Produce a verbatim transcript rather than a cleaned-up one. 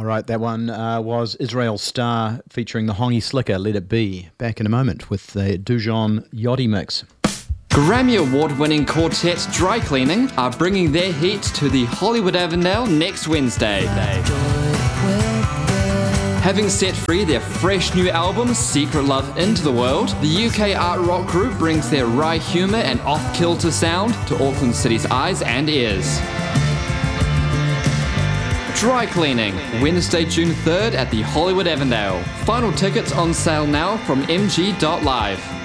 All right, that one uh, was Israel Star featuring the Hongi Slicker, Let It Be. Back in a moment with the Dujon Yachty mix. Grammy Award-winning quartet Dry Cleaning are bringing their heat to the Hollywood Avondale next Wednesday. Having set free their fresh new album, Secret Love, into the world, the U K art rock group brings their wry humour and off-kilter sound to Auckland City's eyes and ears. Dry Cleaning, Wednesday, June third at the Hollywood Avondale. Final tickets on sale now from m g dot live.